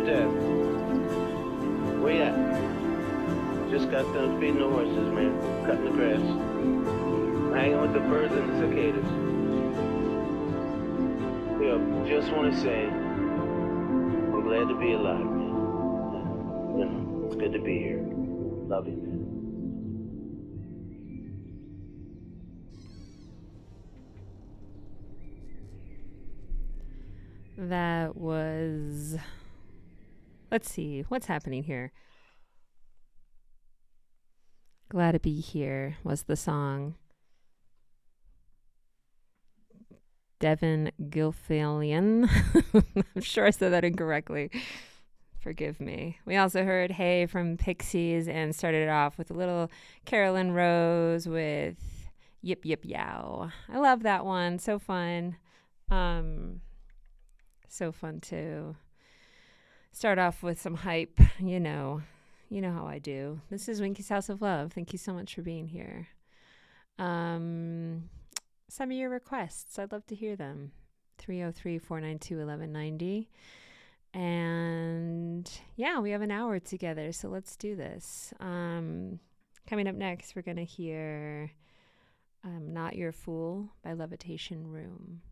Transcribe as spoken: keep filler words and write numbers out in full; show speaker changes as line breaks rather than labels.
with that? Where you at? Just got done feeding the horses, man. Cutting the grass. Hanging with the birds and the cicadas. Yo, just want to say, I'm glad to be alive, man. You know, it's good to be here. Love you, man.
That was... Let's see. What's happening here? Glad to Be Here was the song. Devin Gilfillian. I'm sure I said that incorrectly. Forgive me. We also heard Hey from Pixies and started it off with a little Carolyn Rose with Yip Yip Yow. I love that one. So fun. Um, so fun to start off with some hype. You know, you know how I do. This is Winky's House of Love. Thank you so much for being here. Um, some of your requests. I'd love to hear them. three oh three, four nine two, eleven ninety. And yeah, we have an hour together, so let's do this. Um, coming up next, we're going to hear um, Not Your Fool by Levitation Room.